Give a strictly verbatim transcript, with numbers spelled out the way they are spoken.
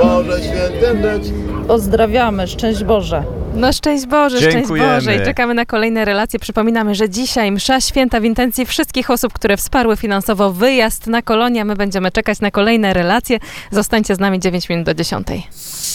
Boże świętym być. Pozdrawiamy, szczęść Boże. No szczęść Boże, szczęść Dziękujemy. Boże i czekamy na kolejne relacje. Przypominamy, że dzisiaj msza święta w intencji wszystkich osób, które wsparły finansowo wyjazd na kolonie. My będziemy czekać na kolejne relacje. Zostańcie z nami dziewięć minut do dziesiątej.